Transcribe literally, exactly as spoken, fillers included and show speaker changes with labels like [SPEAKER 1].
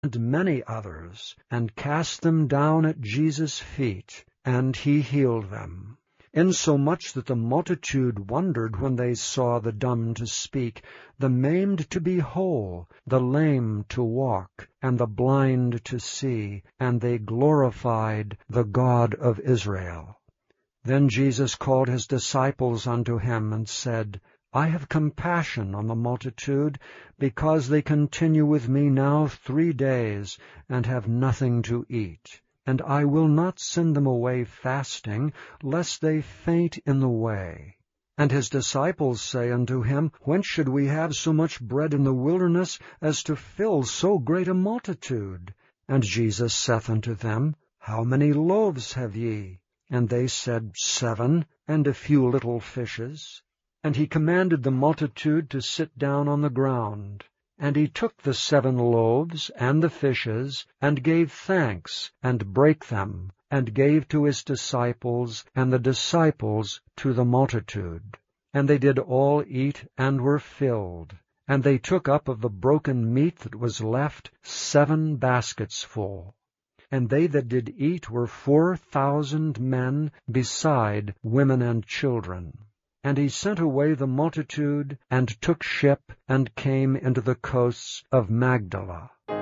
[SPEAKER 1] and many others, and cast them down at Jesus' feet, and he healed them. Insomuch that the multitude wondered when they saw the dumb to speak, the maimed to be whole, the lame to walk, and the blind to see, and they glorified the God of Israel. Then Jesus called his disciples unto him, and said, I have compassion on the multitude, because they continue with me now three days, and have nothing to eat. And I will not send them away fasting, lest they faint in the way. And his disciples say unto him, Whence should we have so much bread in the wilderness, as to fill so great a multitude? And Jesus saith unto them, How many loaves have ye? And they said, Seven, and a few little fishes. And he commanded the multitude to sit down on the ground. And he took the seven loaves and the fishes, and gave thanks, and brake them, and gave to his disciples, and the disciples to the multitude. And they did all eat, and were filled. And they took up of the broken meat that was left seven baskets full. And they that did eat were four thousand men, beside women and children. And he sent away the multitude, and took ship, and came into the coasts of Magdala.